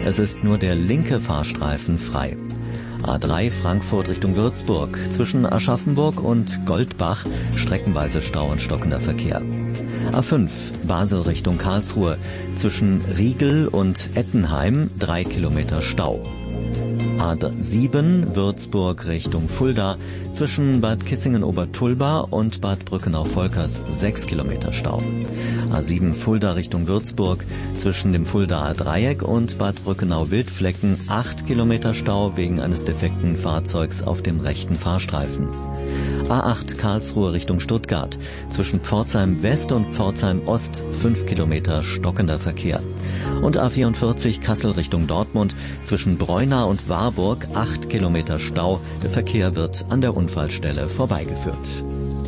Es ist nur der linke Fahrstreifen frei. A3 Frankfurt Richtung Würzburg. Zwischen Aschaffenburg und Goldbach streckenweise Stau und stockender Verkehr. A5 Basel Richtung Karlsruhe. Zwischen Riegel und Ettenheim 3 Kilometer Stau. A7 Würzburg Richtung Fulda. Zwischen Bad Kissingen-Obertulba und Bad Brückenau-Volkers 6 Kilometer Stau. A7 Fulda Richtung Würzburg. Zwischen dem Fuldaer Dreieck und Bad Brückenau-Wildflecken 8 Kilometer Stau wegen eines defekten Fahrzeugs auf dem rechten Fahrstreifen. A8 Karlsruhe Richtung Stuttgart. Zwischen Pforzheim West und Pforzheim Ost 5 Kilometer stockender Verkehr. Und A44 Kassel Richtung Dortmund. Zwischen Breuna und Warburg 8 Kilometer Stau. Der Verkehr wird an der Unfallstelle vorbeigeführt.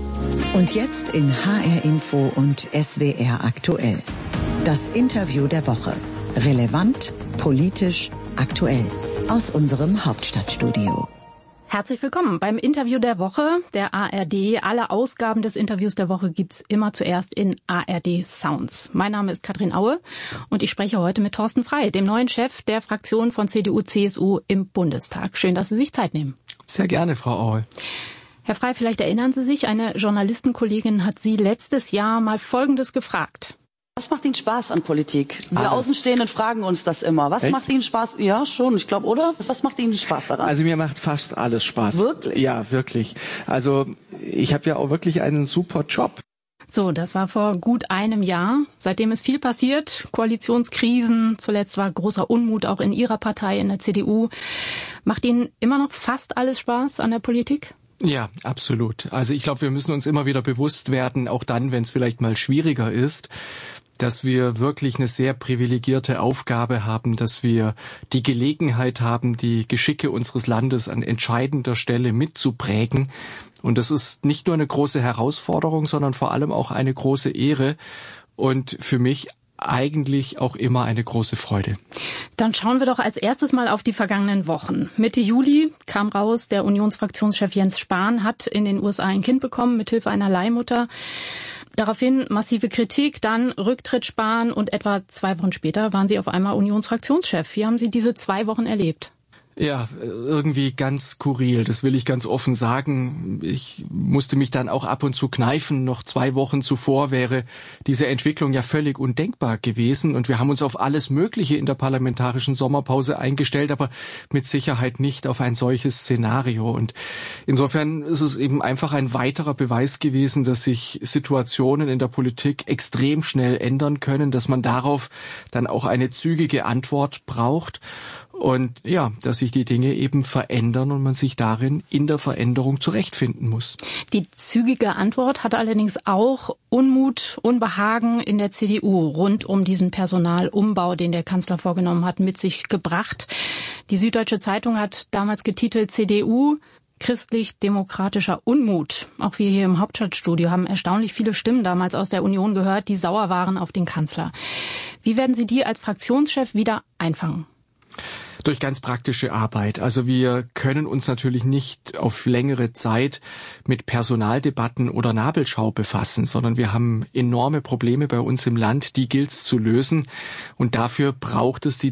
Und jetzt in HR Info und SWR aktuell. Das Interview der Woche. Relevant, politisch, aktuell. Aus unserem Hauptstadtstudio. Herzlich willkommen beim Interview der Woche der ARD. Alle Ausgaben des Interviews der Woche gibt's immer zuerst in ARD Sounds. Mein Name ist Katrin Aue und ich spreche heute mit Thorsten Frey, dem neuen Chef der Fraktion von CDU/CSU im Bundestag. Schön, dass Sie sich Zeit nehmen. Sehr gerne, Frau Aue. Herr Frey, vielleicht erinnern Sie sich, eine Journalistenkollegin hat Sie letztes Jahr mal Folgendes gefragt. Was macht Ihnen Spaß an Politik? Wir Außenstehenden fragen uns das immer. Was macht Ihnen Spaß? Ja, schon, ich glaube, oder? Was macht Ihnen Spaß daran? Also mir macht fast alles Spaß. Wirklich? Ja, wirklich. Also ich habe ja auch wirklich einen super Job. So, das war vor gut einem Jahr. Seitdem ist viel passiert. Koalitionskrisen, zuletzt war großer Unmut auch in Ihrer Partei, in der CDU. Macht Ihnen immer noch fast alles Spaß an der Politik? Ja, absolut. Also ich glaube, wir müssen uns immer wieder bewusst werden, auch dann, wenn es vielleicht mal schwieriger ist, dass wir wirklich eine sehr privilegierte Aufgabe haben, dass wir die Gelegenheit haben, die Geschicke unseres Landes an entscheidender Stelle mitzuprägen. Und das ist nicht nur eine große Herausforderung, sondern vor allem auch eine große Ehre und für mich eigentlich auch immer eine große Freude. Dann schauen wir doch als erstes mal auf die vergangenen Wochen. Mitte Juli kam raus, der Unionsfraktionschef Jens Spahn hat in den USA ein Kind bekommen, mithilfe einer Leihmutter. Daraufhin massive Kritik, dann Rücktritt Spahn und etwa 2 Wochen später waren Sie auf einmal Unionsfraktionschef. Wie haben Sie diese 2 Wochen erlebt? Ja, irgendwie ganz skurril, das will ich ganz offen sagen. Ich musste mich dann auch ab und zu kneifen. Noch 2 Wochen zuvor wäre diese Entwicklung ja völlig undenkbar gewesen. Und wir haben uns auf alles Mögliche in der parlamentarischen Sommerpause eingestellt, aber mit Sicherheit nicht auf ein solches Szenario. Und insofern ist es eben einfach ein weiterer Beweis gewesen, dass sich Situationen in der Politik extrem schnell ändern können, dass man darauf dann auch eine zügige Antwort braucht. Und ja, dass sich die Dinge eben verändern und man sich darin in der Veränderung zurechtfinden muss. Die zügige Antwort hatte allerdings auch Unmut, Unbehagen in der CDU rund um diesen Personalumbau, den der Kanzler vorgenommen hat, mit sich gebracht. Die Süddeutsche Zeitung hat damals getitelt CDU, christlich-demokratischer Unmut. Auch wir hier im Hauptstadtstudio haben erstaunlich viele Stimmen damals aus der Union gehört, die sauer waren auf den Kanzler. Wie werden Sie die als Fraktionschef wieder einfangen? Durch ganz praktische Arbeit. Also wir können uns natürlich nicht auf längere Zeit mit Personaldebatten oder Nabelschau befassen, sondern wir haben enorme Probleme bei uns im Land, die gilt's zu lösen. Und dafür braucht es die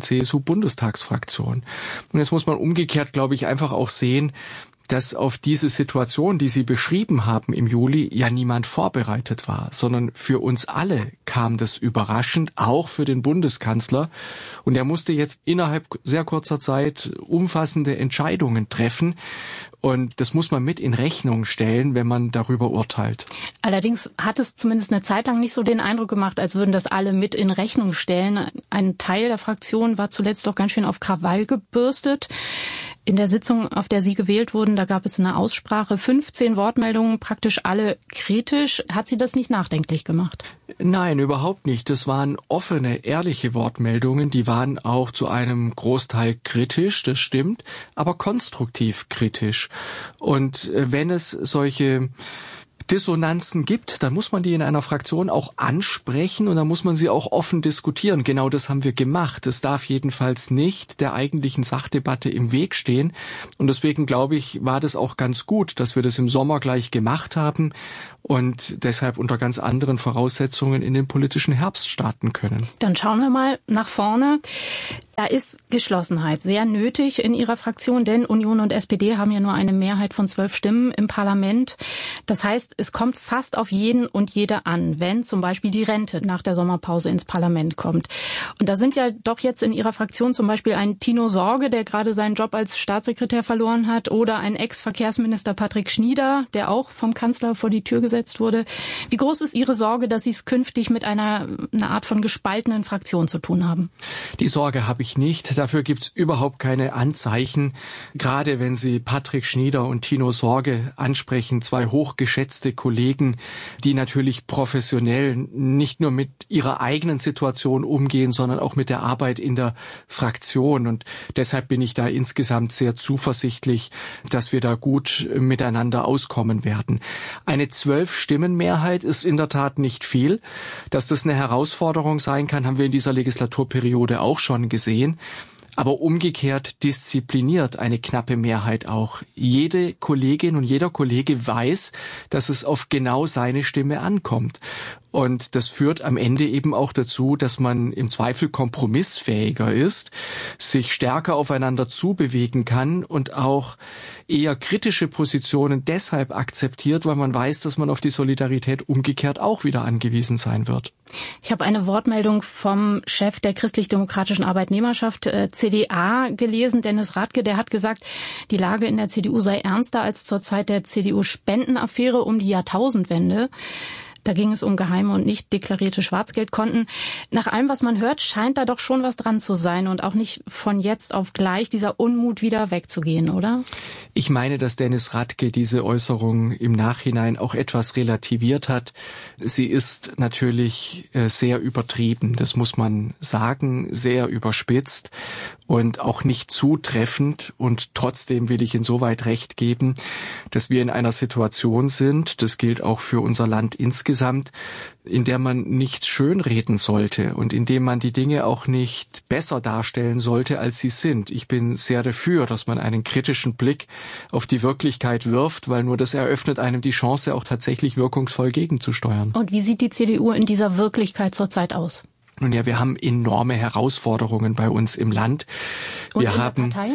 CDU-CSU-Bundestagsfraktion. Und jetzt muss man umgekehrt, glaube ich, einfach auch sehen, dass auf diese Situation, die Sie beschrieben haben im Juli, ja niemand vorbereitet war, sondern für uns alle kam das überraschend, auch für den Bundeskanzler. Und er musste jetzt innerhalb sehr kurzer Zeit umfassende Entscheidungen treffen. Und das muss man mit in Rechnung stellen, wenn man darüber urteilt. Allerdings hat es zumindest eine Zeit lang nicht so den Eindruck gemacht, als würden das alle mit in Rechnung stellen. Ein Teil der Fraktion war zuletzt doch ganz schön auf Krawall gebürstet. In der Sitzung, auf der Sie gewählt wurden, da gab es eine Aussprache, 15 Wortmeldungen, praktisch alle kritisch. Hat Sie das nicht nachdenklich gemacht? Nein, überhaupt nicht. Das waren offene, ehrliche Wortmeldungen. Die waren auch zu einem Großteil kritisch, das stimmt, aber konstruktiv kritisch. Und wenn es solche Dissonanzen gibt, dann muss man die in einer Fraktion auch ansprechen und dann muss man sie auch offen diskutieren. Genau das haben wir gemacht. Es darf jedenfalls nicht der eigentlichen Sachdebatte im Weg stehen. Und deswegen, glaube ich, war das auch ganz gut, dass wir das im Sommer gleich gemacht haben und deshalb unter ganz anderen Voraussetzungen in den politischen Herbst starten können. Dann schauen wir mal nach vorne. Da ist Geschlossenheit sehr nötig in Ihrer Fraktion, denn Union und SPD haben ja nur eine Mehrheit von 12 Stimmen im Parlament. Das heißt, es kommt fast auf jeden und jede an, wenn zum Beispiel die Rente nach der Sommerpause ins Parlament kommt. Und da sind ja doch jetzt in Ihrer Fraktion zum Beispiel ein Tino Sorge, der gerade seinen Job als Staatssekretär verloren hat, oder ein Ex-Verkehrsminister Patrick Schnieder, der auch vom Kanzler vor die Tür gesetzt wurde. Wie groß ist Ihre Sorge, dass Sie es künftig mit einer Art von gespaltenen Fraktion zu tun haben? Die Sorge habe ich nicht. Dafür gibt es überhaupt keine Anzeichen. Gerade wenn Sie Patrick Schnieder und Tino Sorge ansprechen, zwei hochgeschätzte Kollegen, die natürlich professionell nicht nur mit ihrer eigenen Situation umgehen, sondern auch mit der Arbeit in der Fraktion. Und deshalb bin ich da insgesamt sehr zuversichtlich, dass wir da gut miteinander auskommen werden. Eine 12-Stimmen-Mehrheit ist in der Tat nicht viel. Dass das eine Herausforderung sein kann, haben wir in dieser Legislaturperiode auch schon gesehen. Aber umgekehrt diszipliniert eine knappe Mehrheit auch. Jede Kollegin und jeder Kollege weiß, dass es auf genau seine Stimme ankommt. Und das führt am Ende eben auch dazu, dass man im Zweifel kompromissfähiger ist, sich stärker aufeinander zubewegen kann und auch eher kritische Positionen deshalb akzeptiert, weil man weiß, dass man auf die Solidarität umgekehrt auch wieder angewiesen sein wird. Ich habe eine Wortmeldung vom Chef der christlich-demokratischen Arbeitnehmerschaft, CDA, gelesen, Dennis Radke, der hat gesagt, die Lage in der CDU sei ernster als zur Zeit der CDU-Spendenaffäre um die Jahrtausendwende. Da ging es um geheime und nicht deklarierte Schwarzgeldkonten. Nach allem, was man hört, scheint da doch schon was dran zu sein und auch nicht von jetzt auf gleich dieser Unmut wieder wegzugehen, oder? Ich meine, dass Dennis Radke diese Äußerung im Nachhinein auch etwas relativiert hat. Sie ist natürlich sehr übertrieben, das muss man sagen, sehr überspitzt und auch nicht zutreffend. Und trotzdem will ich insoweit recht geben, dass wir in einer Situation sind, das gilt auch für unser Land insgesamt, in der man nichts schönreden sollte und in dem man die Dinge auch nicht besser darstellen sollte, als sie sind. Ich bin sehr dafür, dass man einen kritischen Blick auf die Wirklichkeit wirft, weil nur das eröffnet einem die Chance, auch tatsächlich wirkungsvoll gegenzusteuern. Und wie sieht die CDU in dieser Wirklichkeit zurzeit aus? Nun ja, wir haben enorme Herausforderungen bei uns im Land. Und in der Partei?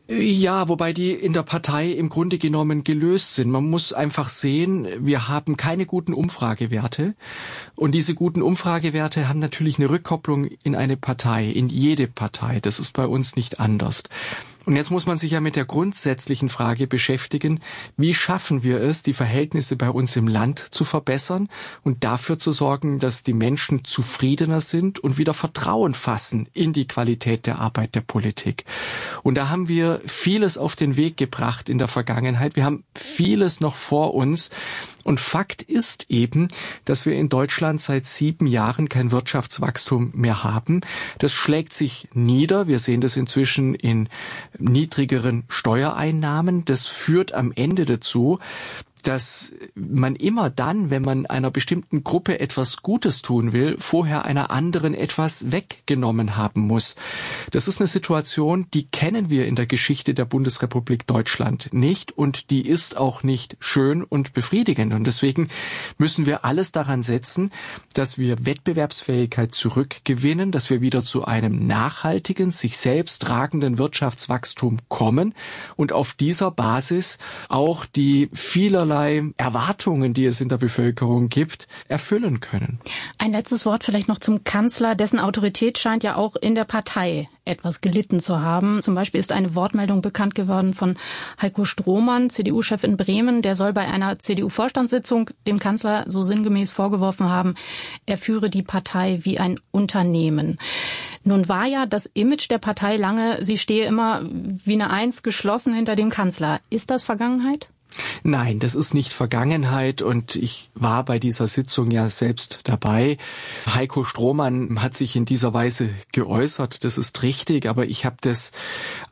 Ja, wobei die in der Partei im Grunde genommen gelöst sind. Man muss einfach sehen, wir haben keine guten Umfragewerte. Und diese guten Umfragewerte haben natürlich eine Rückkopplung in eine Partei, in jede Partei. Das ist bei uns nicht anders. Und jetzt muss man sich ja mit der grundsätzlichen Frage beschäftigen, wie schaffen wir es, die Verhältnisse bei uns im Land zu verbessern und dafür zu sorgen, dass die Menschen zufriedener sind und wieder Vertrauen fassen in die Qualität der Arbeit der Politik. Und da haben wir vieles auf den Weg gebracht in der Vergangenheit. Wir haben vieles noch vor uns. Und Fakt ist eben, dass wir in Deutschland seit 7 Jahren kein Wirtschaftswachstum mehr haben. Das schlägt sich nieder. Wir sehen das inzwischen in niedrigeren Steuereinnahmen. Das führt am Ende dazu, dass man immer dann, wenn man einer bestimmten Gruppe etwas Gutes tun will, vorher einer anderen etwas weggenommen haben muss. Das ist eine Situation, die kennen wir in der Geschichte der Bundesrepublik Deutschland nicht und die ist auch nicht schön und befriedigend. Und deswegen müssen wir alles daran setzen, dass wir Wettbewerbsfähigkeit zurückgewinnen, dass wir wieder zu einem nachhaltigen, sich selbst tragenden Wirtschaftswachstum kommen und auf dieser Basis auch die vielerlei Erwartungen, die es in der Bevölkerung gibt, erfüllen können. Ein letztes Wort vielleicht noch zum Kanzler. Dessen Autorität scheint ja auch in der Partei etwas gelitten zu haben. Zum Beispiel ist eine Wortmeldung bekannt geworden von Heiko Strohmann, CDU-Chef in Bremen. Der soll bei einer CDU-Vorstandssitzung dem Kanzler so sinngemäß vorgeworfen haben, er führe die Partei wie ein Unternehmen. Nun war ja das Image der Partei lange, sie stehe immer wie eine Eins geschlossen hinter dem Kanzler. Ist das Vergangenheit? Nein, das ist nicht Vergangenheit und ich war bei dieser Sitzung ja selbst dabei. Heiko Strohmann hat sich in dieser Weise geäußert, das ist richtig, aber ich habe das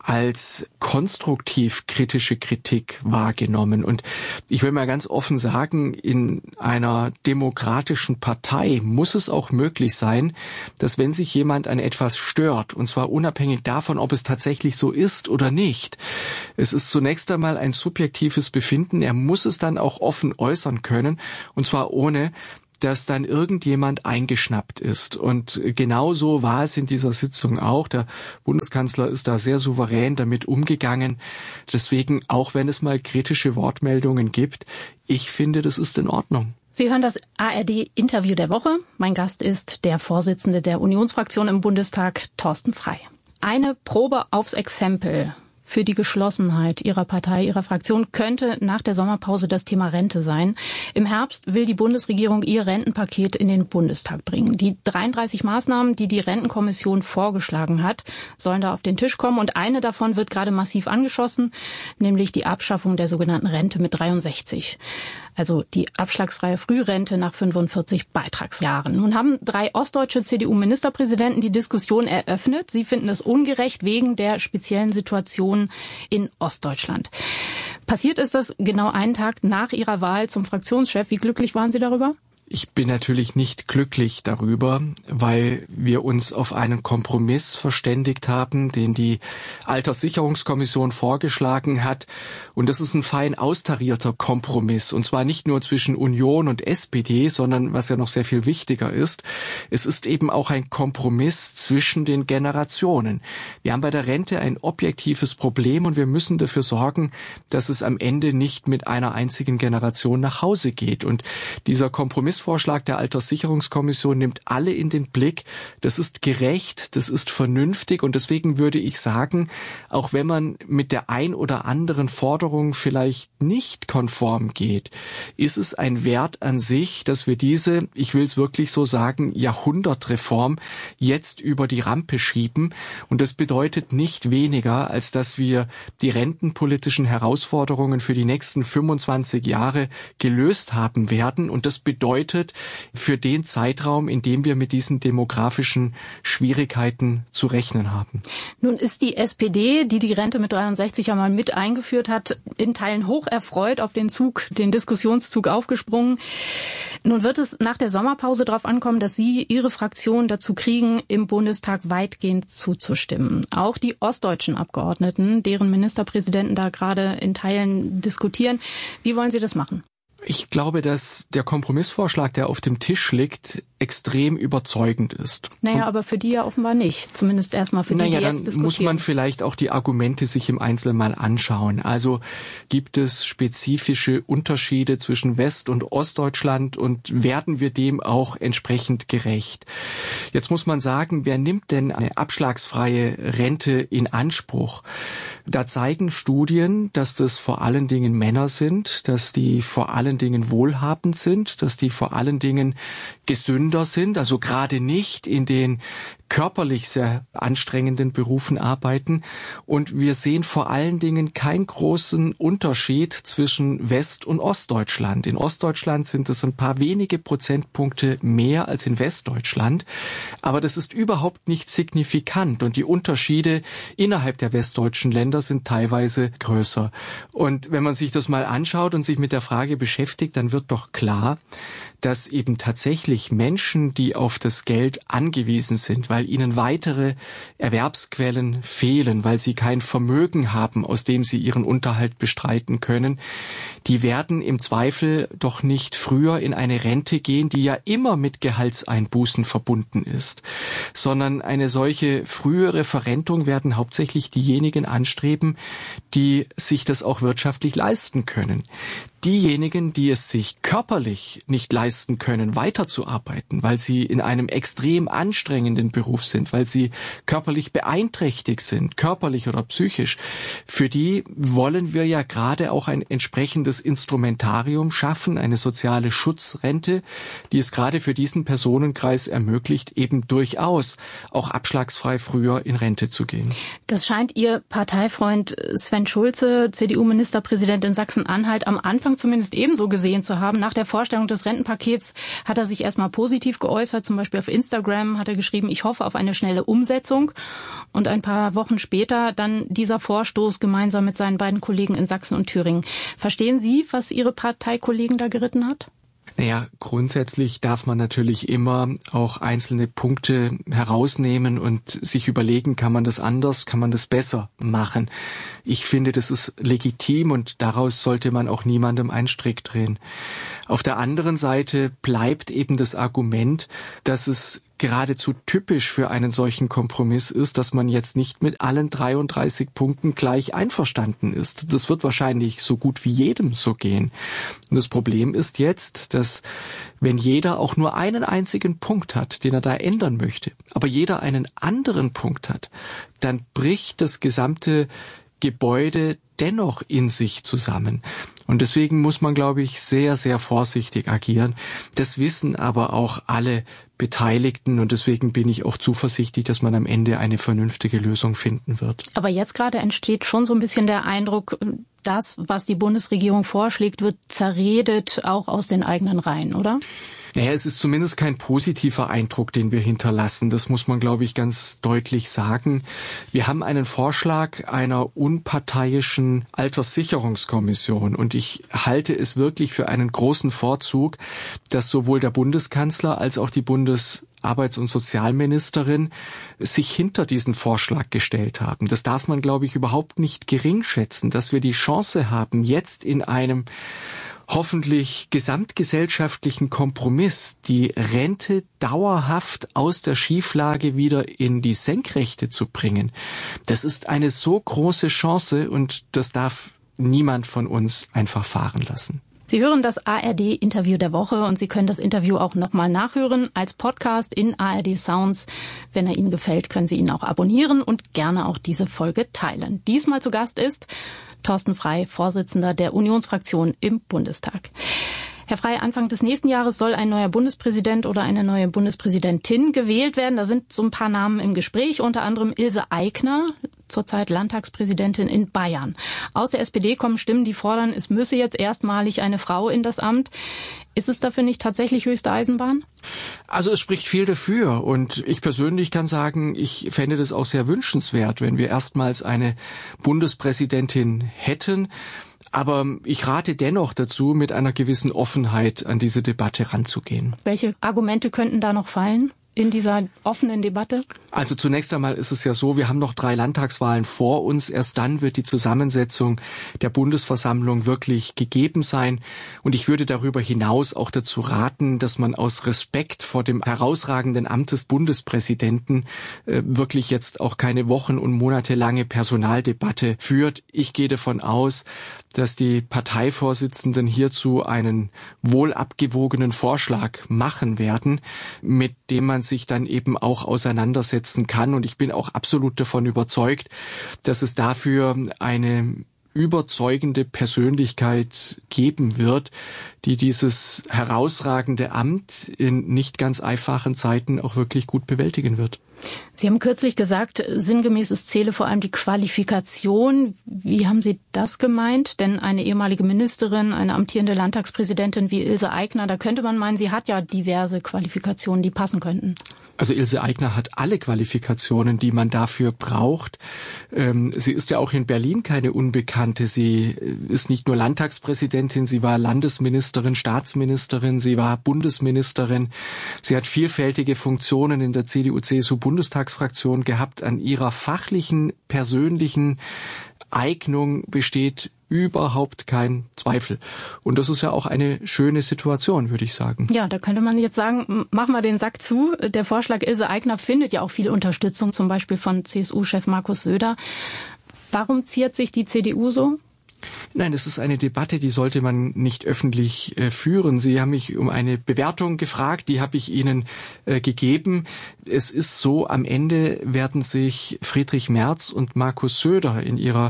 als konstruktiv kritische Kritik wahrgenommen. Und ich will mal ganz offen sagen, in einer demokratischen Partei muss es auch möglich sein, dass wenn sich jemand an etwas stört, und zwar unabhängig davon, ob es tatsächlich so ist oder nicht, es ist zunächst einmal ein subjektives Befinden, er muss es dann auch offen äußern können, und zwar ohne, dass dann irgendjemand eingeschnappt ist. Und genauso war es in dieser Sitzung auch. Der Bundeskanzler ist da sehr souverän damit umgegangen. Deswegen, auch wenn es mal kritische Wortmeldungen gibt, ich finde, das ist in Ordnung. Sie hören das ARD-Interview der Woche. Mein Gast ist der Vorsitzende der Unionsfraktion im Bundestag, Thorsten Frey. Eine Probe aufs Exempel für die Geschlossenheit Ihrer Partei, Ihrer Fraktion könnte nach der Sommerpause das Thema Rente sein. Im Herbst will die Bundesregierung ihr Rentenpaket in den Bundestag bringen. Die 33 Maßnahmen, die die Rentenkommission vorgeschlagen hat, sollen da auf den Tisch kommen. Und eine davon wird gerade massiv angeschossen, nämlich die Abschaffung der sogenannten Rente mit 63. Also die abschlagsfreie Frührente nach 45 Beitragsjahren. Nun haben 3 ostdeutsche CDU-Ministerpräsidenten die Diskussion eröffnet. Sie finden es ungerecht wegen der speziellen Situation in Ostdeutschland. Passiert ist das genau einen Tag nach Ihrer Wahl zum Fraktionschef. Wie glücklich waren Sie darüber? Ich bin natürlich nicht glücklich darüber, weil wir uns auf einen Kompromiss verständigt haben, den die Alterssicherungskommission vorgeschlagen hat. Und das ist ein fein austarierter Kompromiss. Und zwar nicht nur zwischen Union und SPD, sondern, was ja noch sehr viel wichtiger ist, es ist eben auch ein Kompromiss zwischen den Generationen. Wir haben bei der Rente ein objektives Problem und wir müssen dafür sorgen, dass es am Ende nicht mit einer einzigen Generation nach Hause geht. Und dieser Kompromissvorschlag der Alterssicherungskommission nimmt alle in den Blick. Das ist gerecht, das ist vernünftig und deswegen würde ich sagen, auch wenn man mit der ein oder anderen Forderung vielleicht nicht konform geht, ist es ein Wert an sich, dass wir diese, ich will es wirklich so sagen, Jahrhundertreform jetzt über die Rampe schieben. Und das bedeutet nicht weniger, als dass wir die rentenpolitischen Herausforderungen für die nächsten 25 Jahre gelöst haben werden. Und das bedeutet für den Zeitraum, in dem wir mit diesen demografischen Schwierigkeiten zu rechnen haben. Nun ist die SPD, die Rente mit 63 ja mal mit eingeführt hat, in Teilen hoch erfreut auf den Diskussionszug aufgesprungen. Nun wird es nach der Sommerpause darauf ankommen, dass Sie Ihre Fraktion dazu kriegen, im Bundestag weitgehend zuzustimmen. Auch die ostdeutschen Abgeordneten, deren Ministerpräsidenten da gerade in Teilen diskutieren. Wie wollen Sie das machen? Ich glaube, dass der Kompromissvorschlag, der auf dem Tisch liegt, extrem überzeugend ist. Naja, aber für die ja offenbar nicht. Zumindest erstmal für die, die jetzt diskutieren. Dann muss man vielleicht auch die Argumente sich im Einzelnen mal anschauen. Also gibt es spezifische Unterschiede zwischen West- und Ostdeutschland und werden wir dem auch entsprechend gerecht? Jetzt muss man sagen, wer nimmt denn eine abschlagsfreie Rente in Anspruch? Da zeigen Studien, dass das vor allen Dingen Männer sind, dass die vor allen Dingen wohlhabend sind, dass die vor allen Dingen gesünder sind, also gerade nicht in den körperlich sehr anstrengenden Berufen arbeiten. Und wir sehen vor allen Dingen keinen großen Unterschied zwischen West- und Ostdeutschland. In Ostdeutschland sind es ein paar wenige Prozentpunkte mehr als in Westdeutschland. Aber das ist überhaupt nicht signifikant. Und die Unterschiede innerhalb der westdeutschen Länder sind teilweise größer. Und wenn man sich das mal anschaut und sich mit der Frage beschäftigt, dann wird doch klar, dass eben tatsächlich Menschen, die auf das Geld angewiesen sind, weil ihnen weitere Erwerbsquellen fehlen, weil sie kein Vermögen haben, aus dem sie ihren Unterhalt bestreiten können, die werden im Zweifel doch nicht früher in eine Rente gehen, die ja immer mit Gehaltseinbußen verbunden ist, sondern eine solche frühere Verrentung werden hauptsächlich diejenigen anstreben, die sich das auch wirtschaftlich leisten können. Diejenigen, die es sich körperlich nicht leisten können, weiterzuarbeiten, weil sie in einem extrem anstrengenden Beruf sind, weil sie körperlich beeinträchtigt sind, körperlich oder psychisch, für die wollen wir ja gerade auch ein entsprechendes Instrumentarium schaffen, eine soziale Schutzrente, die es gerade für diesen Personenkreis ermöglicht, eben durchaus auch abschlagsfrei früher in Rente zu gehen. Das scheint Ihr Parteifreund Sven Schulze, CDU-Ministerpräsident in Sachsen-Anhalt, am Anfang Regierung zumindest ebenso gesehen zu haben. Nach der Vorstellung des Rentenpakets hat er sich erstmal positiv geäußert. Zum Beispiel auf Instagram hat er geschrieben, ich hoffe auf eine schnelle Umsetzung. Und ein paar Wochen später dann dieser Vorstoß gemeinsam mit seinen beiden Kollegen in Sachsen und Thüringen. Verstehen Sie, was Ihre Parteikollegen da geritten hat? Naja, grundsätzlich darf man natürlich immer auch einzelne Punkte herausnehmen und sich überlegen, kann man das anders, kann man das besser machen. Ich finde, das ist legitim und daraus sollte man auch niemandem einen Strick drehen. Auf der anderen Seite bleibt eben das Argument, dass es geradezu typisch für einen solchen Kompromiss ist, dass man jetzt nicht mit allen 33 Punkten gleich einverstanden ist. Das wird wahrscheinlich so gut wie jedem so gehen. Und das Problem ist jetzt, dass wenn jeder auch nur einen einzigen Punkt hat, den er da ändern möchte, aber jeder einen anderen Punkt hat, dann bricht das gesamte Gebäude dennoch in sich zusammen. Und deswegen muss man, glaube ich, sehr, sehr vorsichtig agieren. Das wissen aber auch alle Beteiligten und deswegen bin ich auch zuversichtlich, dass man am Ende eine vernünftige Lösung finden wird. Aber jetzt gerade entsteht schon so ein bisschen der Eindruck, das, was die Bundesregierung vorschlägt, wird zerredet, auch aus den eigenen Reihen, oder? Naja, es ist zumindest kein positiver Eindruck, den wir hinterlassen. Das muss man, glaube ich, ganz deutlich sagen. Wir haben einen Vorschlag einer unparteiischen Alterssicherungskommission und ich halte es wirklich für einen großen Vorzug, dass sowohl der Bundeskanzler als auch die Bundesarbeits- und Sozialministerin sich hinter diesen Vorschlag gestellt haben. Das darf man, glaube ich, überhaupt nicht geringschätzen, dass wir die Chance haben, jetzt in einem hoffentlich gesamtgesellschaftlichen Kompromiss die Rente dauerhaft aus der Schieflage wieder in die Senkrechte zu bringen. Das ist eine so große Chance und das darf niemand von uns einfach fahren lassen. Sie hören das ARD-Interview der Woche und Sie können das Interview auch nochmal nachhören als Podcast in ARD Sounds. Wenn er Ihnen gefällt, können Sie ihn auch abonnieren und gerne auch diese Folge teilen. Diesmal zu Gast ist Thorsten Frey, Vorsitzender der Unionsfraktion im Bundestag. Herr Frey, Anfang des nächsten Jahres soll ein neuer Bundespräsident oder eine neue Bundespräsidentin gewählt werden. Da sind so ein paar Namen im Gespräch, unter anderem Ilse Aigner, zurzeit Landtagspräsidentin in Bayern. Aus der SPD kommen Stimmen, die fordern, es müsse jetzt erstmalig eine Frau in das Amt. Ist es dafür nicht tatsächlich höchste Eisenbahn? Also es spricht viel dafür und ich persönlich kann sagen, ich fände das auch sehr wünschenswert, wenn wir erstmals eine Bundespräsidentin hätten. Aber ich rate dennoch dazu, mit einer gewissen Offenheit an diese Debatte ranzugehen. Welche Argumente könnten da noch fallen in dieser offenen Debatte? Also zunächst einmal ist es ja so, wir haben noch 3 Landtagswahlen vor uns. Erst dann wird die Zusammensetzung der Bundesversammlung wirklich gegeben sein. Und ich würde darüber hinaus auch dazu raten, dass man aus Respekt vor dem herausragenden Amt des Bundespräsidenten wirklich jetzt auch keine wochen- und monatelange Personaldebatte führt. Ich gehe davon aus, dass die Parteivorsitzenden hierzu einen wohl abgewogenen Vorschlag machen werden, mit dem man sich dann eben auch auseinandersetzen kann. Und ich bin auch absolut davon überzeugt, dass es dafür eine überzeugende Persönlichkeit geben wird, die dieses herausragende Amt in nicht ganz einfachen Zeiten auch wirklich gut bewältigen wird. Sie haben kürzlich gesagt, sinngemäß es zähle vor allem die Qualifikation. Wie haben Sie das gemeint? Denn eine ehemalige Ministerin, eine amtierende Landtagspräsidentin wie Ilse Aigner, da könnte man meinen, sie hat ja diverse Qualifikationen, die passen könnten. Also Ilse Aigner hat alle Qualifikationen, die man dafür braucht. Sie ist ja auch in Berlin keine Unbekannte. Sie ist nicht nur Landtagspräsidentin, sie war Landesministerin, Staatsministerin, sie war Bundesministerin. Sie hat vielfältige Funktionen in der CDU-CSU-Bundestagsfraktion gehabt. An ihrer fachlichen, persönlichen Eignung besteht überhaupt kein Zweifel. Und das ist ja auch eine schöne Situation, würde ich sagen. Ja, da könnte man jetzt sagen, machen wir den Sack zu. Der Vorschlag Ilse Aigner findet ja auch viel Unterstützung, zum Beispiel von CSU-Chef Markus Söder. Warum ziert sich die CDU so? Nein, das ist eine Debatte, die sollte man nicht öffentlich führen. Sie haben mich um eine Bewertung gefragt, die habe ich Ihnen gegeben. Es ist so, am Ende werden sich Friedrich Merz und Markus Söder in ihrer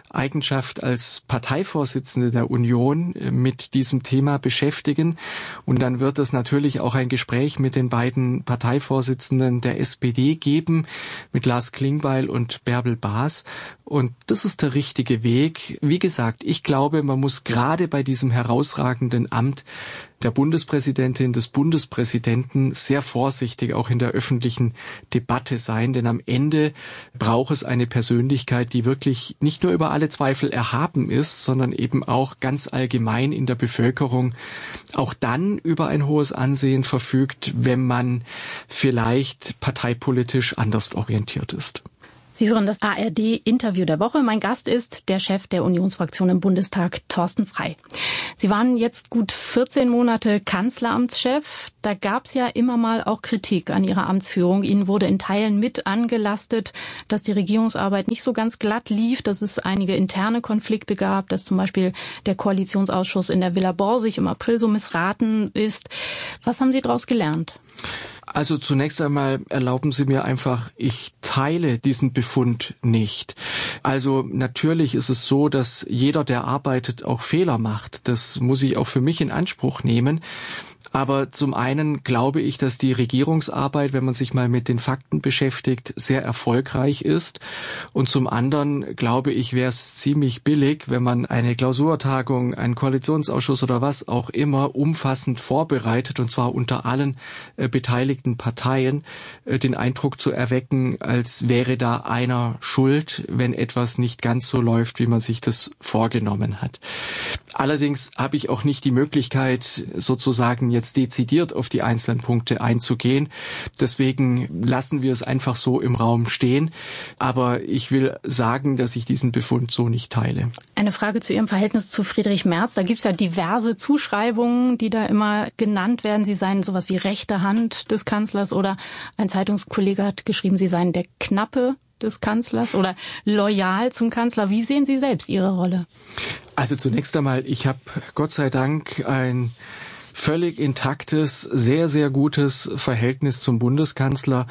Eigenschaft als Parteivorsitzende der Union mit diesem Thema beschäftigen. Und dann wird es natürlich auch ein Gespräch mit den beiden Parteivorsitzenden der SPD geben, mit Lars Klingbeil und Bärbel Baas. Und das ist der richtige Weg. Wie gesagt, ich glaube, man muss gerade bei diesem herausragenden Amt der Bundespräsidentin, des Bundespräsidenten sehr vorsichtig auch in der öffentlichen Debatte sein, denn am Ende braucht es eine Persönlichkeit, die wirklich nicht nur über alle Zweifel erhaben ist, sondern eben auch ganz allgemein in der Bevölkerung auch dann über ein hohes Ansehen verfügt, wenn man vielleicht parteipolitisch anders orientiert ist. Sie hören das ARD-Interview der Woche. Mein Gast ist der Chef der Unionsfraktion im Bundestag, Thorsten Frey. Sie waren jetzt gut 14 Monate Kanzleramtschef. Da gab es ja immer mal auch Kritik an Ihrer Amtsführung. Ihnen wurde in Teilen mit angelastet, dass die Regierungsarbeit nicht so ganz glatt lief, dass es einige interne Konflikte gab, dass zum Beispiel der Koalitionsausschuss in der Villa Borsig im April so missraten ist. Was haben Sie daraus gelernt? Also zunächst einmal erlauben Sie mir einfach, ich teile diesen Befund nicht. Also natürlich ist es so, dass jeder, der arbeitet, auch Fehler macht. Das muss ich auch für mich in Anspruch nehmen. Aber zum einen glaube ich, dass die Regierungsarbeit, wenn man sich mal mit den Fakten beschäftigt, sehr erfolgreich ist. Und zum anderen glaube ich, wäre es ziemlich billig, wenn man eine Klausurtagung, einen Koalitionsausschuss oder was auch immer umfassend vorbereitet, und zwar unter allen beteiligten Parteien, den Eindruck zu erwecken, als wäre da einer schuld, wenn etwas nicht ganz so läuft, wie man sich das vorgenommen hat. Allerdings habe ich auch nicht die Möglichkeit, sozusagen jetzt dezidiert auf die einzelnen Punkte einzugehen. Deswegen lassen wir es einfach so im Raum stehen. Aber ich will sagen, dass ich diesen Befund so nicht teile. Eine Frage zu Ihrem Verhältnis zu Friedrich Merz. Da gibt es ja diverse Zuschreibungen, die da immer genannt werden. Sie seien sowas wie rechte Hand des Kanzlers, oder ein Zeitungskollege hat geschrieben, Sie seien der Knappe des Kanzlers oder loyal zum Kanzler. Wie sehen Sie selbst Ihre Rolle? Also zunächst einmal, ich habe Gott sei Dank ein völlig intaktes, sehr, sehr gutes Verhältnis zum Bundeskanzler,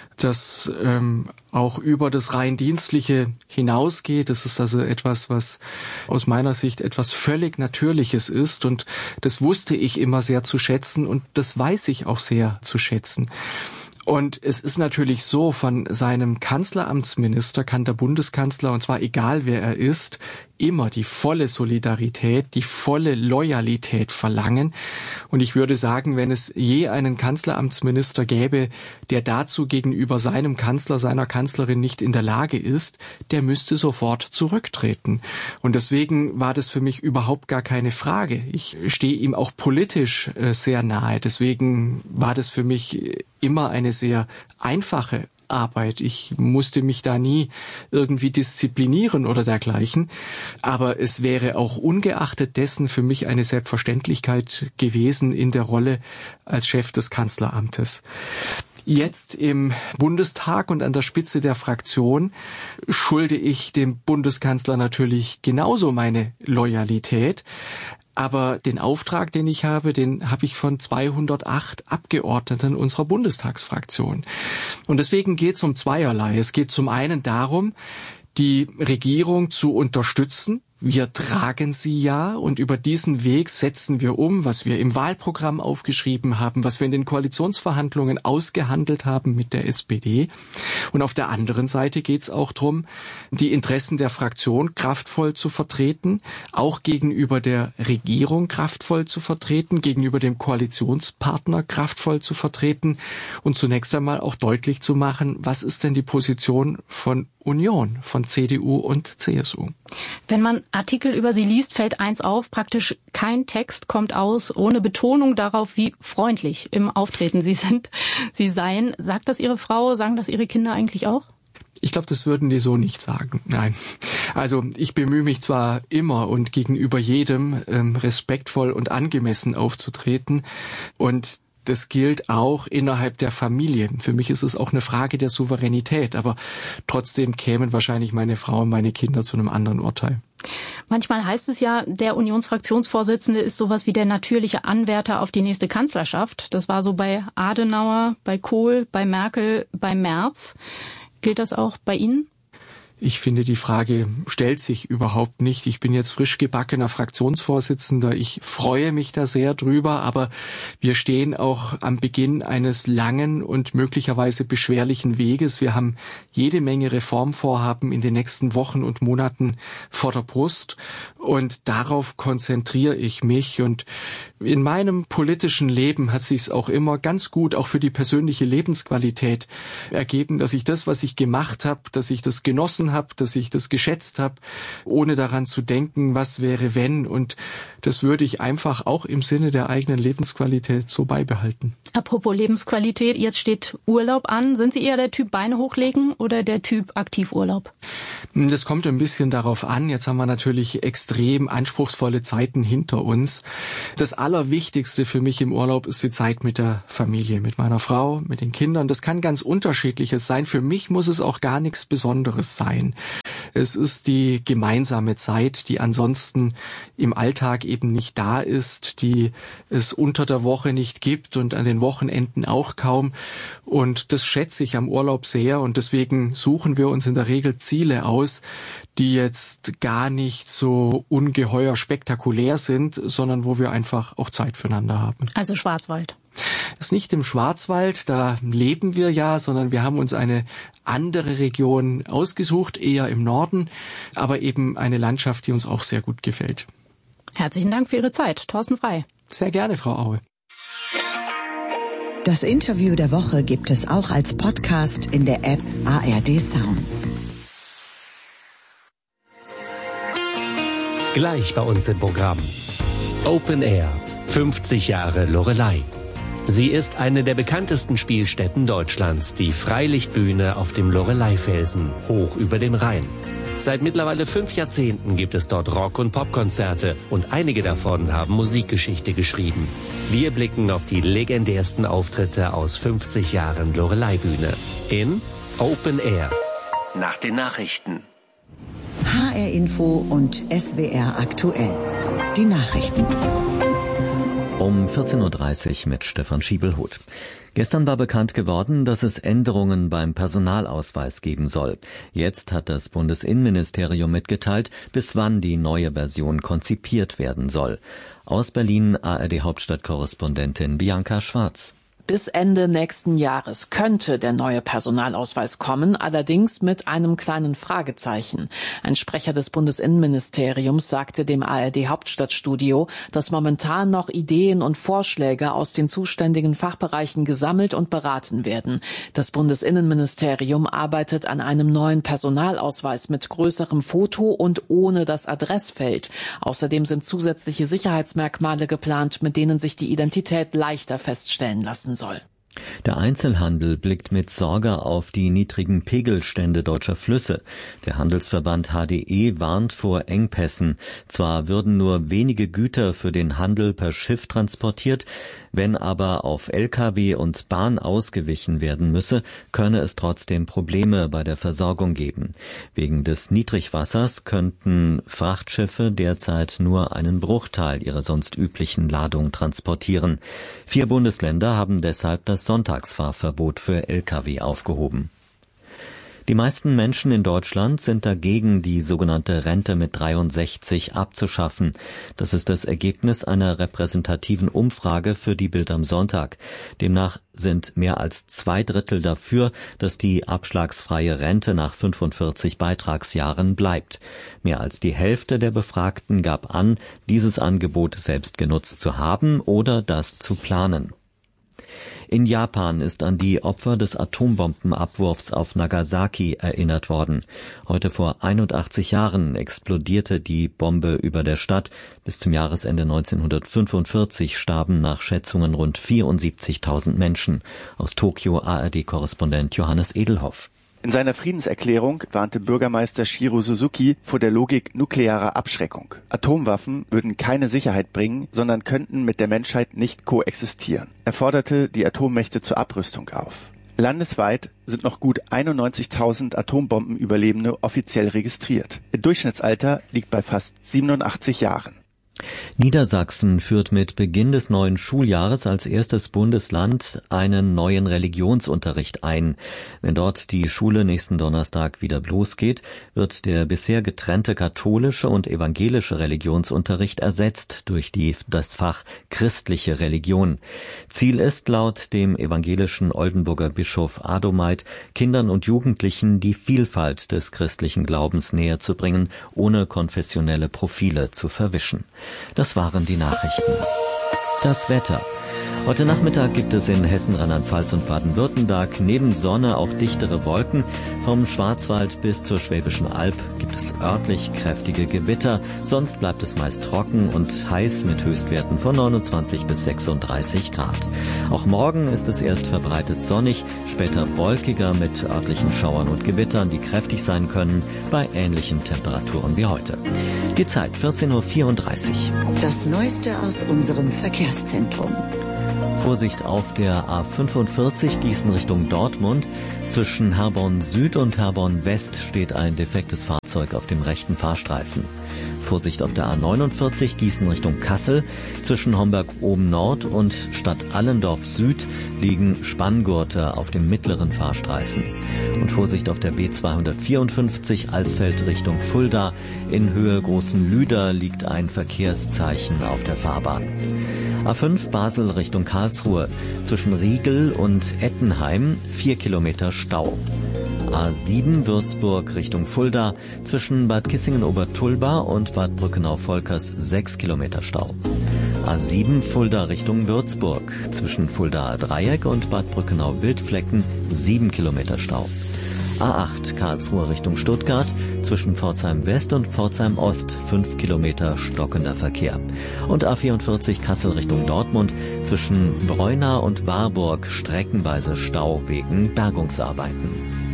das auch über das rein Dienstliche hinausgeht. Das ist also etwas, was aus meiner Sicht etwas völlig Natürliches ist, und das wusste ich immer sehr zu schätzen, und das weiß ich auch sehr zu schätzen. Und es ist natürlich so, von seinem Kanzleramtsminister kann der Bundeskanzler, und zwar egal wer er ist, immer die volle Solidarität, die volle Loyalität verlangen. Und ich würde sagen, wenn es je einen Kanzleramtsminister gäbe, der dazu gegenüber seinem Kanzler, seiner Kanzlerin nicht in der Lage ist, der müsste sofort zurücktreten. Und deswegen war das für mich überhaupt gar keine Frage. Ich stehe ihm auch politisch sehr nahe. Deswegen war das für mich immer eine sehr einfache Arbeit. Ich musste mich da nie irgendwie disziplinieren oder dergleichen. Aber es wäre auch ungeachtet dessen für mich eine Selbstverständlichkeit gewesen in der Rolle als Chef des Kanzleramtes. Jetzt im Bundestag und an der Spitze der Fraktion schulde ich dem Bundeskanzler natürlich genauso meine Loyalität. Aber den Auftrag, den ich habe, den habe ich von 208 Abgeordneten unserer Bundestagsfraktion. Und deswegen geht es um zweierlei. Es geht zum einen darum, die Regierung zu unterstützen. Wir tragen sie ja, und über diesen Weg setzen wir um, was wir im Wahlprogramm aufgeschrieben haben, was wir in den Koalitionsverhandlungen ausgehandelt haben mit der SPD. Und auf der anderen Seite geht es auch darum, die Interessen der Fraktion kraftvoll zu vertreten, auch gegenüber der Regierung kraftvoll zu vertreten, gegenüber dem Koalitionspartner kraftvoll zu vertreten und zunächst einmal auch deutlich zu machen, was ist denn die Position von Union, von CDU und CSU. Wenn man Artikel über Sie liest, fällt eins auf, praktisch kein Text kommt aus ohne Betonung darauf, wie freundlich im Auftreten Sie seien. Sagt das Ihre Frau, sagen das Ihre Kinder eigentlich auch? Ich glaube, das würden die so nicht sagen. Nein. Also ich bemühe mich zwar immer und gegenüber jedem respektvoll und angemessen aufzutreten, und das gilt auch innerhalb der Familie. Für mich ist es auch eine Frage der Souveränität, aber trotzdem kämen wahrscheinlich meine Frau und meine Kinder zu einem anderen Urteil. Manchmal heißt es ja, der Unionsfraktionsvorsitzende ist sowas wie der natürliche Anwärter auf die nächste Kanzlerschaft. Das war so bei Adenauer, bei Kohl, bei Merkel, bei Merz. Gilt das auch bei Ihnen? Ich finde, die Frage stellt sich überhaupt nicht. Ich bin jetzt frisch gebackener Fraktionsvorsitzender. Ich freue mich da sehr drüber, aber wir stehen auch am Beginn eines langen und möglicherweise beschwerlichen Weges. Wir haben jede Menge Reformvorhaben in den nächsten Wochen und Monaten vor der Brust und darauf konzentriere ich mich. Und in meinem politischen Leben hat sich's auch immer ganz gut, auch für die persönliche Lebensqualität ergeben, dass ich das, was ich gemacht habe, dass ich das genossen habe, dass ich das geschätzt habe, ohne daran zu denken, was wäre wenn. Und das würde ich einfach auch im Sinne der eigenen Lebensqualität so beibehalten. Apropos Lebensqualität, jetzt steht Urlaub an. Sind Sie eher der Typ Beine hochlegen oder der Typ Aktivurlaub? Das kommt ein bisschen darauf an. Jetzt haben wir natürlich extrem anspruchsvolle Zeiten hinter uns. Das Allerwichtigste für mich im Urlaub ist die Zeit mit der Familie, mit meiner Frau, mit den Kindern. Das kann ganz Unterschiedliches sein. Für mich muss es auch gar nichts Besonderes sein. Es ist die gemeinsame Zeit, die ansonsten im Alltag eben nicht da ist, die es unter der Woche nicht gibt und an den Wochenenden auch kaum. Und das schätze ich am Urlaub sehr und deswegen suchen wir uns in der Regel Ziele aus, die jetzt gar nicht so ungeheuer spektakulär sind, sondern wo wir einfach auch Zeit füreinander haben. Also Schwarzwald. Das ist nicht im Schwarzwald, da leben wir ja, sondern wir haben uns eine andere Region ausgesucht, eher im Norden, aber eben eine Landschaft, die uns auch sehr gut gefällt. Herzlichen Dank für Ihre Zeit, Thorsten Frey. Sehr gerne, Frau Aue. Das Interview der Woche gibt es auch als Podcast in der App ARD Sounds. Gleich bei uns im Programm. Open Air, 50 Jahre Loreley. Sie ist eine der bekanntesten Spielstätten Deutschlands, die Freilichtbühne auf dem Loreleyfelsen, hoch über dem Rhein. Seit mittlerweile 5 Jahrzehnten gibt es dort Rock- und Popkonzerte und einige davon haben Musikgeschichte geschrieben. Wir blicken auf die legendärsten Auftritte aus 50 Jahren Loreley-Bühne in Open Air. Nach den Nachrichten. HR Info und SWR aktuell. Die Nachrichten. Um 14.30 Uhr mit Stefan Schiebelhuth. Gestern war bekannt geworden, dass es Änderungen beim Personalausweis geben soll. Jetzt hat das Bundesinnenministerium mitgeteilt, bis wann die neue Version konzipiert werden soll. Aus Berlin ARD-Hauptstadtkorrespondentin Bianca Schwarz. Bis Ende nächsten Jahres könnte der neue Personalausweis kommen, allerdings mit einem kleinen Fragezeichen. Ein Sprecher des Bundesinnenministeriums sagte dem ARD-Hauptstadtstudio, dass momentan noch Ideen und Vorschläge aus den zuständigen Fachbereichen gesammelt und beraten werden. Das Bundesinnenministerium arbeitet an einem neuen Personalausweis mit größerem Foto und ohne das Adressfeld. Außerdem sind zusätzliche Sicherheitsmerkmale geplant, mit denen sich die Identität leichter feststellen lassen soll. Der Einzelhandel blickt mit Sorge auf die niedrigen Pegelstände deutscher Flüsse. Der Handelsverband HDE warnt vor Engpässen. Zwar würden nur wenige Güter für den Handel per Schiff transportiert, wenn aber auf Lkw und Bahn ausgewichen werden müsse, könne es trotzdem Probleme bei der Versorgung geben. Wegen des Niedrigwassers könnten Frachtschiffe derzeit nur einen Bruchteil ihrer sonst üblichen Ladung transportieren. 4 Bundesländer haben deshalb das Sonntagsfahrverbot für Lkw aufgehoben. Die meisten Menschen in Deutschland sind dagegen, die sogenannte Rente mit 63 abzuschaffen. Das ist das Ergebnis einer repräsentativen Umfrage für die Bild am Sonntag. Demnach sind mehr als 2/3 dafür, dass die abschlagsfreie Rente nach 45 Beitragsjahren bleibt. Mehr als die Hälfte der Befragten gab an, dieses Angebot selbst genutzt zu haben oder das zu planen. In Japan ist an die Opfer des Atombombenabwurfs auf Nagasaki erinnert worden. Heute vor 81 Jahren explodierte die Bombe über der Stadt. Bis zum Jahresende 1945 starben nach Schätzungen rund 74.000 Menschen. Aus Tokio ARD-Korrespondent Johannes Edelhoff. In seiner Friedenserklärung warnte Bürgermeister Shiro Suzuki vor der Logik nuklearer Abschreckung. Atomwaffen würden keine Sicherheit bringen, sondern könnten mit der Menschheit nicht koexistieren. Er forderte die Atommächte zur Abrüstung auf. Landesweit sind noch gut 91.000 Atombombenüberlebende offiziell registriert. Ihr Durchschnittsalter liegt bei fast 87 Jahren. Niedersachsen führt mit Beginn des neuen Schuljahres als erstes Bundesland einen neuen Religionsunterricht ein. Wenn dort die Schule nächsten Donnerstag wieder losgeht, wird der bisher getrennte katholische und evangelische Religionsunterricht ersetzt durch das Fach christliche Religion. Ziel ist laut dem evangelischen Oldenburger Bischof Adomait, Kindern und Jugendlichen die Vielfalt des christlichen Glaubens näher zu bringen, ohne konfessionelle Profile zu verwischen. Das waren die Nachrichten. Das Wetter. Heute Nachmittag gibt es in Hessen, Rheinland-Pfalz und Baden-Württemberg neben Sonne auch dichtere Wolken. Vom Schwarzwald bis zur Schwäbischen Alb gibt es örtlich kräftige Gewitter. Sonst bleibt es meist trocken und heiß mit Höchstwerten von 29 bis 36 Grad. Auch morgen ist es erst verbreitet sonnig, später wolkiger mit örtlichen Schauern und Gewittern, die kräftig sein können, bei ähnlichen Temperaturen wie heute. Die Zeit 14:34 Uhr. Das Neueste aus unserem Verkehrszentrum. Vorsicht auf der A45 Gießen Richtung Dortmund. Zwischen Herborn Süd und Herborn West steht ein defektes Fahrzeug auf dem rechten Fahrstreifen. Vorsicht auf der A49 Gießen Richtung Kassel. Zwischen Homberg oben Nord und Stadt Allendorf Süd liegen Spanngurte auf dem mittleren Fahrstreifen. Und Vorsicht auf der B254 Alsfeld Richtung Fulda. In Höhe Großen Lüder liegt ein Verkehrszeichen auf der Fahrbahn. A5 Basel Richtung Karlsruhe. Zwischen Riegel und Ettenheim 4 Kilometer Stau. A7 Würzburg Richtung Fulda. Zwischen Bad Kissingen-Obertulba und Bad Brückenau-Volkers 6 Kilometer Stau. A7 Fulda Richtung Würzburg. Zwischen Fuldaer Dreieck und Bad Brückenau-Wildflecken 7 Kilometer Stau. A8 Karlsruhe Richtung Stuttgart, zwischen Pforzheim West und Pforzheim Ost 5 Kilometer stockender Verkehr. Und A44 Kassel Richtung Dortmund, zwischen Breuna und Warburg streckenweise Stau wegen Bergungsarbeiten.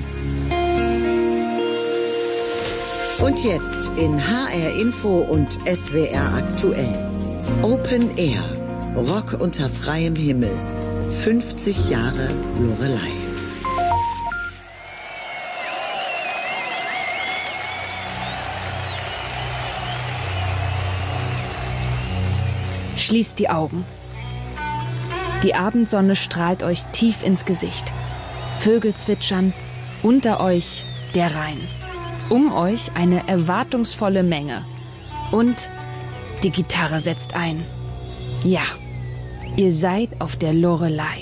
Und jetzt in HR Info und SWR aktuell. Open Air. Rock unter freiem Himmel. 50 Jahre Loreley. Schließt die Augen. Die Abendsonne strahlt euch tief ins Gesicht. Vögel zwitschern, unter euch der Rhein. Um euch eine erwartungsvolle Menge. Und die Gitarre setzt ein. Ja, ihr seid auf der Loreley.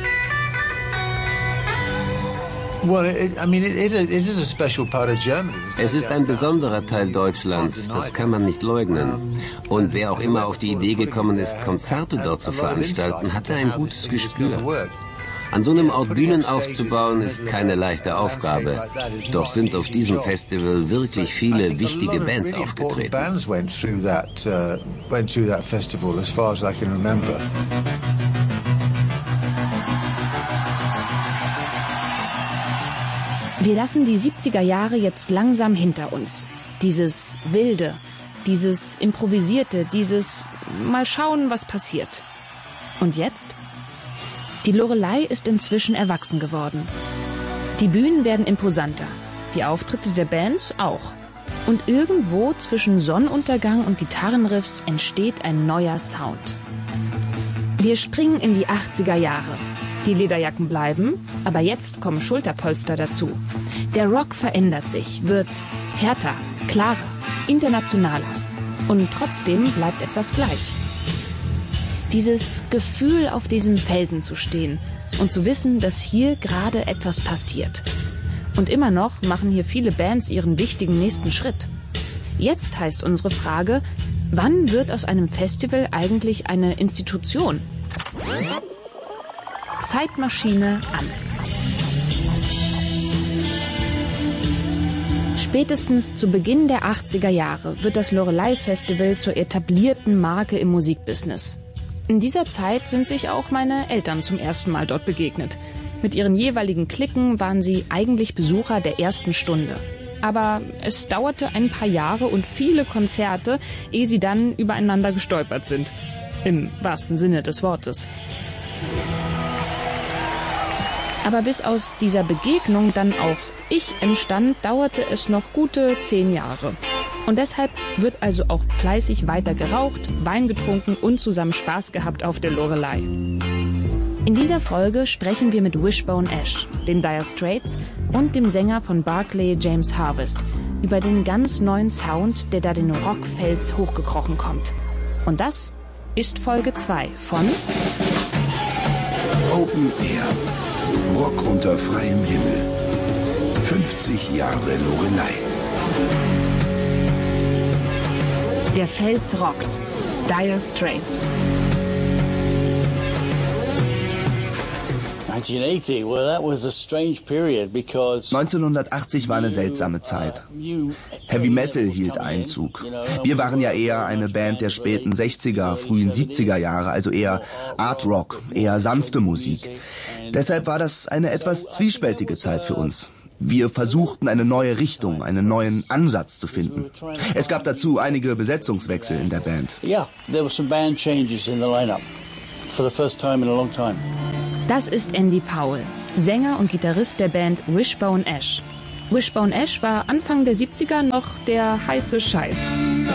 Es ist ein besonderer Teil Deutschlands, das kann man nicht leugnen. Und wer auch immer auf die Idee gekommen ist, Konzerte dort zu veranstalten, hatte ein gutes Gespür. An so einem Ort Bühnen aufzubauen, ist keine leichte Aufgabe. Doch sind auf diesem Festival wirklich viele wichtige Bands aufgetreten. Wir lassen die 70er Jahre jetzt langsam hinter uns. Dieses Wilde, dieses Improvisierte, dieses mal schauen, was passiert. Und jetzt? Die Loreley ist inzwischen erwachsen geworden. Die Bühnen werden imposanter, die Auftritte der Bands auch. Und irgendwo zwischen Sonnenuntergang und Gitarrenriffs entsteht ein neuer Sound. Wir springen in die 80er Jahre. Die Lederjacken bleiben, aber jetzt kommen Schulterpolster dazu. Der Rock verändert sich, wird härter, klarer, internationaler. Und trotzdem bleibt etwas gleich. Dieses Gefühl, auf diesem Felsen zu stehen und zu wissen, dass hier gerade etwas passiert. Und immer noch machen hier viele Bands ihren wichtigen nächsten Schritt. Jetzt heißt unsere Frage, wann wird aus einem Festival eigentlich eine Institution? Zeitmaschine an. Spätestens zu Beginn der 80er Jahre wird das Loreley Festival zur etablierten Marke im Musikbusiness. In dieser Zeit sind sich auch meine Eltern zum ersten Mal dort begegnet. Mit ihren jeweiligen Cliquen waren sie eigentlich Besucher der ersten Stunde. Aber es dauerte ein paar Jahre und viele Konzerte, ehe sie dann übereinander gestolpert sind. Im wahrsten Sinne des Wortes. Aber bis aus dieser Begegnung dann auch ich entstand, dauerte es noch gute 10 Jahre. Und deshalb wird also auch fleißig weiter geraucht, Wein getrunken und zusammen Spaß gehabt auf der Loreley. In dieser Folge sprechen wir mit Wishbone Ash, den Dire Straits und dem Sänger von Barclay James Harvest über den ganz neuen Sound, der da den Rockfels hochgekrochen kommt. Und das ist Folge 2 von Open Air. Rock unter freiem Himmel. 50 Jahre Loreley. Der Fels rockt. Dire Straits. 1980 war eine seltsame Zeit. Heavy Metal hielt Einzug. Wir waren ja eher eine Band der späten 60er, frühen 70er Jahre, also eher Art Rock, eher sanfte Musik. Deshalb war das eine etwas zwiespältige Zeit für uns. Wir versuchten eine neue Richtung, einen neuen Ansatz zu finden. Es gab dazu einige Besetzungswechsel in der Band. Das ist Andy Powell, Sänger und Gitarrist der Band Wishbone Ash. Wishbone Ash war Anfang der 70er noch der heiße Scheiß.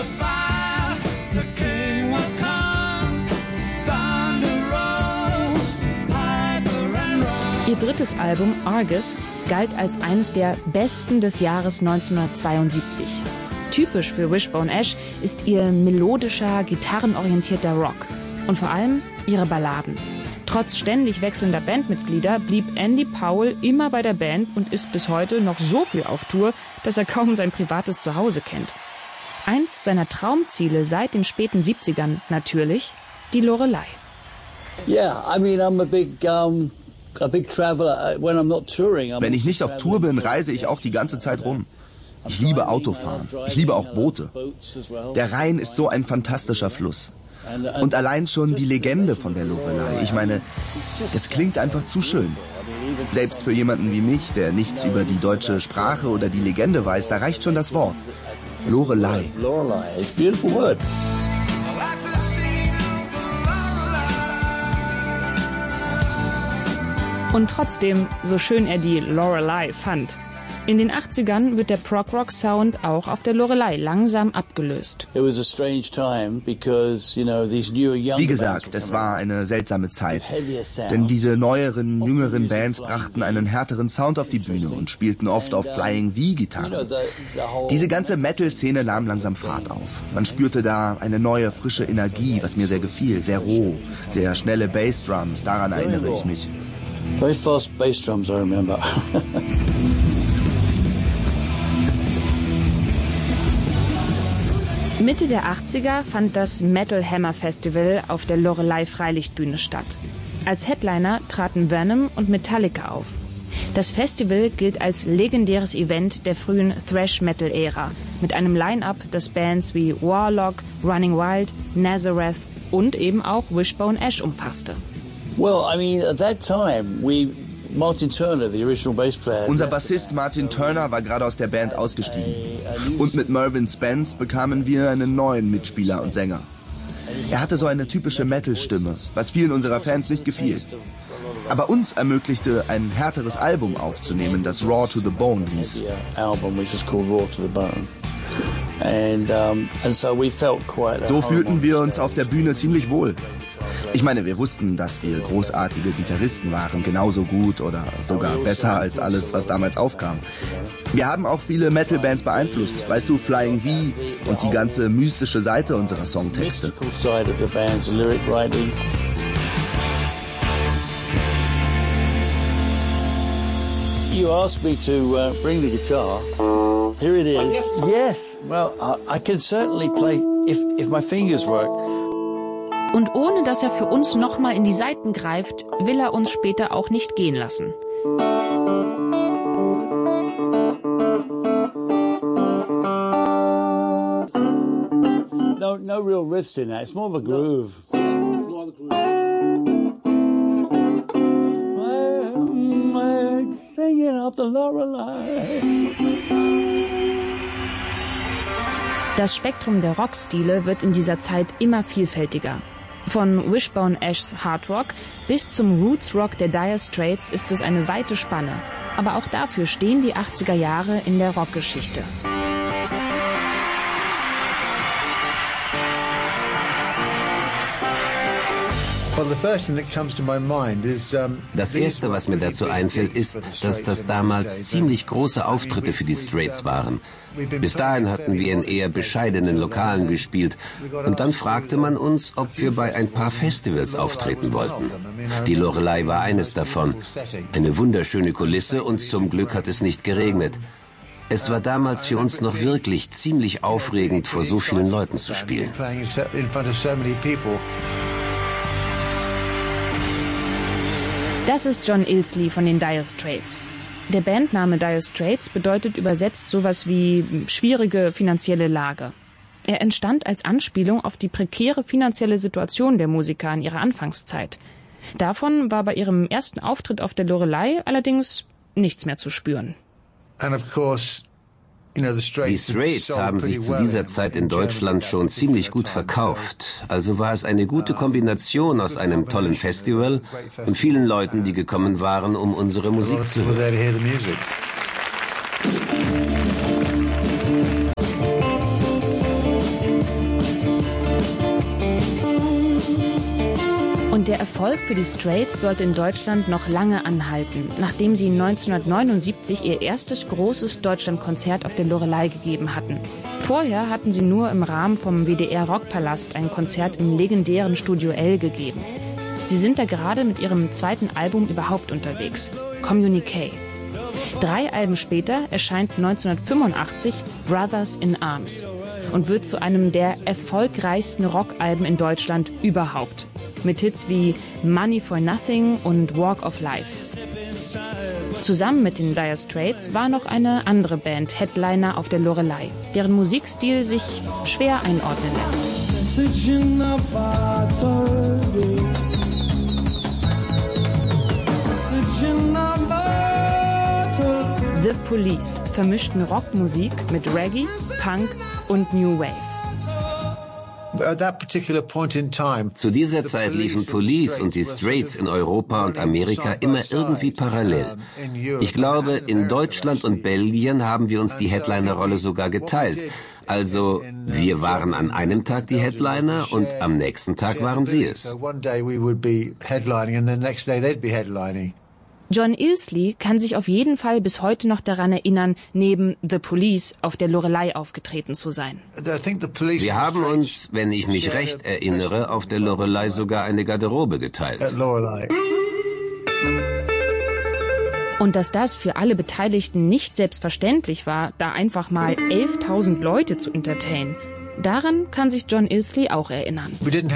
Ihr drittes Album Argus galt als eines der besten des Jahres 1972. Typisch für Wishbone Ash ist ihr melodischer, gitarrenorientierter Rock und vor allem ihre Balladen. Trotz ständig wechselnder Bandmitglieder blieb Andy Powell immer bei der Band und ist bis heute noch so viel auf Tour, dass er kaum sein privates Zuhause kennt. Eins seiner Traumziele seit den späten 70ern natürlich die Loreley. Wenn ich nicht auf Tour bin, reise ich auch die ganze Zeit rum. Ich liebe Autofahren. Ich liebe auch Boote. Der Rhein ist so ein fantastischer Fluss. Und allein schon die Legende von der Loreley. Ich meine, das klingt einfach zu schön. Selbst für jemanden wie mich, der nichts über die deutsche Sprache oder die Legende weiß, da reicht schon das Wort. Loreley. Loreley, it's a beautiful word. Und trotzdem, so schön er die Loreley fand. In den 80ern wird der Prog-Rock-Sound auch auf der Loreley langsam abgelöst. Wie gesagt, es war eine seltsame Zeit. Denn diese neueren, jüngeren Bands brachten einen härteren Sound auf die Bühne und spielten oft auf Flying V-Gitarren. Diese ganze Metal-Szene nahm langsam Fahrt auf. Man spürte da eine neue, frische Energie, was mir sehr gefiel. Sehr roh, sehr schnelle Bassdrums, daran erinnere ich mich. Very fast bass drums, I remember. Mitte der 80er fand das Metal Hammer Festival auf der Loreley Freilichtbühne statt. Als Headliner traten Venom und Metallica auf. Das Festival gilt als legendäres Event der frühen Thrash-Metal-Ära mit einem Line-Up, das Bands wie Warlock, Running Wild, Nazareth und eben auch Wishbone Ash umfasste. Unser Bassist Martin Turner war gerade aus der Band ausgestiegen. Und mit Mervyn Spence bekamen wir einen neuen Mitspieler und Sänger. Er hatte so eine typische Metal-Stimme, was vielen unserer Fans nicht gefiel. Aber uns ermöglichte, ein härteres Album aufzunehmen, das Raw to the Bone hieß. So fühlten wir uns auf der Bühne ziemlich wohl. Ich meine, wir wussten, dass wir großartige Gitarristen waren, genauso gut oder sogar besser als alles, was damals aufkam. Wir haben auch viele Metal-Bands beeinflusst, weißt du, Flying V und die ganze mystische Seite unserer Songtexte. You asked me to bring the guitar. Here it is. Yes. Well, I can certainly play if my fingers work. Und ohne dass er für uns nochmal in die Saiten greift, will er uns später auch nicht gehen lassen. No real riffs in that. It's more of a groove. I'm singing up the Loreley. Das Spektrum der Rockstile wird in dieser Zeit immer vielfältiger. Von Wishbone Ashs Hard Rock bis zum Roots Rock der Dire Straits ist es eine weite Spanne. Aber auch dafür stehen die 80er Jahre in der Rockgeschichte. Das Erste, was mir dazu einfällt, ist, dass das damals ziemlich große Auftritte für die Straits waren. Bis dahin hatten wir in eher bescheidenen Lokalen gespielt und dann fragte man uns, ob wir bei ein paar Festivals auftreten wollten. Die Loreley war eines davon. Eine wunderschöne Kulisse und zum Glück hat es nicht geregnet. Es war damals für uns noch wirklich ziemlich aufregend, vor so vielen Leuten zu spielen. Das ist John Illsley von den Dire Straits. Der Bandname Dire Straits bedeutet übersetzt sowas wie schwierige finanzielle Lage. Er entstand als Anspielung auf die prekäre finanzielle Situation der Musiker in ihrer Anfangszeit. Davon war bei ihrem ersten Auftritt auf der Loreley allerdings nichts mehr zu spüren. Die Straits haben sich zu dieser Zeit in Deutschland schon ziemlich gut verkauft. Also war es eine gute Kombination aus einem tollen Festival und vielen Leuten, die gekommen waren, um unsere Musik zu hören. Und der Erfolg für die Straits sollte in Deutschland noch lange anhalten, nachdem sie 1979 ihr erstes großes Deutschlandkonzert auf der Loreley gegeben hatten. Vorher hatten sie nur im Rahmen vom WDR Rockpalast ein Konzert im legendären Studio L gegeben. Sie sind da gerade mit ihrem zweiten Album überhaupt unterwegs, Communique. 3 Alben später erscheint 1985 Brothers in Arms und wird zu einem der erfolgreichsten Rockalben in Deutschland überhaupt. Mit Hits wie Money for Nothing und Walk of Life. Zusammen mit den Dire Straits war noch eine andere Band Headliner auf der Loreley, deren Musikstil sich schwer einordnen lässt. The Police vermischten Rockmusik mit Reggae, Punk und New Wave. Zu dieser Zeit liefen Police und die Straits in Europa und Amerika immer irgendwie parallel. Ich glaube, in Deutschland und Belgien haben wir uns die Headliner-Rolle sogar geteilt. Also, wir waren an einem Tag die Headliner und am nächsten Tag waren sie es. John Illsley kann sich auf jeden Fall bis heute noch daran erinnern, neben The Police auf der Loreley aufgetreten zu sein. Wir haben uns, wenn ich mich recht erinnere, auf der Loreley sogar eine Garderobe geteilt. Und dass das für alle Beteiligten nicht selbstverständlich war, da einfach mal 11.000 Leute zu entertainen, daran kann sich John Illsley auch erinnern.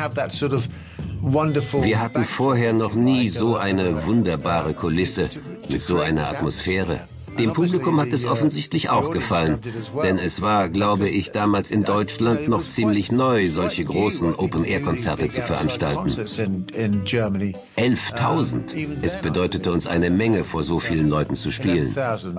Wir hatten vorher noch nie so eine wunderbare Kulisse mit so einer Atmosphäre. Dem Publikum hat es offensichtlich auch gefallen, denn es war, glaube ich, damals in Deutschland noch ziemlich neu, solche großen Open-Air-Konzerte zu veranstalten. 11.000. Es bedeutete uns eine Menge, vor so vielen Leuten zu spielen.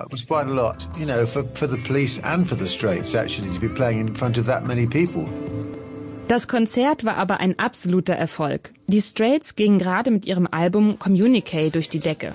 Das Konzert war aber ein absoluter Erfolg. Die Straits gingen gerade mit ihrem Album Communique durch die Decke.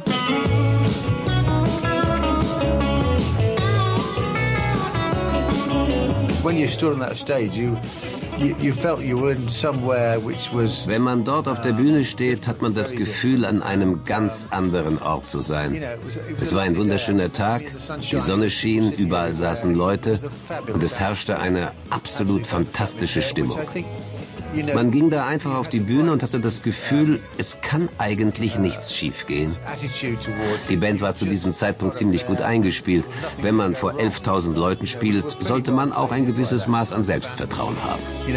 Wenn man dort auf der Bühne steht, hat man das Gefühl, an einem ganz anderen Ort zu sein. Es war ein wunderschöner Tag, die Sonne schien, überall saßen Leute und es herrschte eine absolut fantastische Stimmung. Man ging da einfach auf die Bühne und hatte das Gefühl, es kann eigentlich nichts schiefgehen. Die Band war zu diesem Zeitpunkt ziemlich gut eingespielt. Wenn man vor 11.000 Leuten spielt, sollte man auch ein gewisses Maß an Selbstvertrauen haben.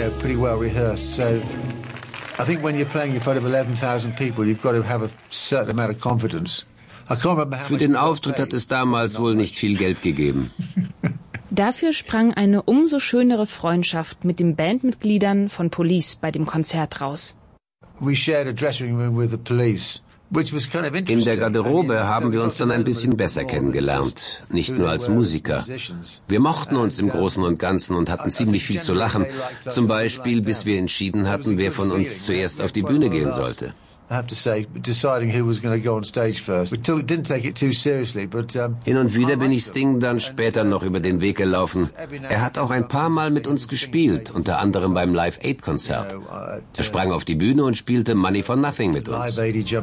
Für den Auftritt hat es damals wohl nicht viel Geld gegeben. Dafür sprang eine umso schönere Freundschaft mit den Bandmitgliedern von Police bei dem Konzert raus. In der Garderobe haben wir uns dann ein bisschen besser kennengelernt, nicht nur als Musiker. Wir mochten uns im Großen und Ganzen und hatten ziemlich viel zu lachen, zum Beispiel bis wir entschieden hatten, wer von uns zuerst auf die Bühne gehen sollte. Hin und wieder bin ich Sting dann später noch über den Weg gelaufen. Er hat auch ein paar Mal mit uns gespielt, unter anderem beim Live Aid Konzert. Er sprang auf die Bühne und spielte Money for Nothing mit uns.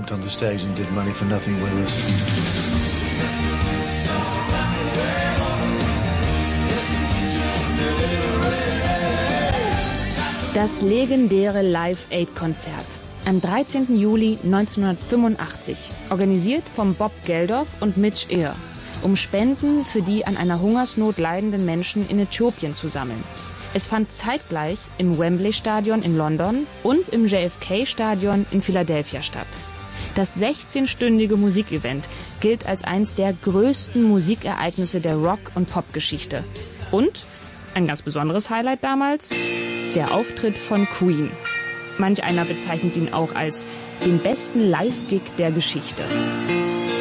Das legendäre Live Aid Konzert. Am 13. Juli 1985, organisiert von Bob Geldof und Mitch Ear, um Spenden für die an einer Hungersnot leidenden Menschen in Äthiopien zu sammeln. Es fand zeitgleich im Wembley-Stadion in London und im JFK-Stadion in Philadelphia statt. Das 16-stündige Musikevent gilt als eines der größten Musikereignisse der Rock- und Popgeschichte. Und, ein ganz besonderes Highlight damals, der Auftritt von Queen. Manch einer bezeichnet ihn auch als den besten Live-Gig der Geschichte.